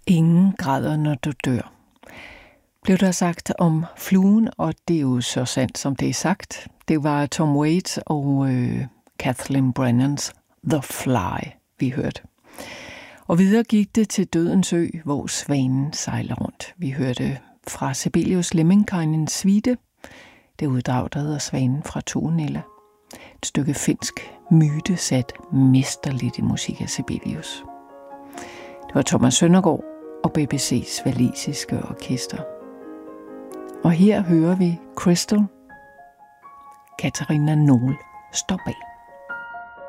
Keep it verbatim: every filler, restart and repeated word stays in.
Ingen græder, når du dør, blev der sagt om fluen, og det er jo så sandt, som det er sagt. Det var Tom Waits og øh, Kathleen Brennans The Fly, vi hørte. Og videre gik det til Dødens Ø, hvor svanen sejler rundt. Vi hørte fra Sibelius Lemminkainens suite, det uddrag, der hedder Svanen fra Tuonela. Et stykke finsk myte sat mesterligt i musik af Sibelius. Det var Thomas Søndergaard og B B C's walisiske orkester. Og her hører vi Crystal. Katarina Nohl står bag.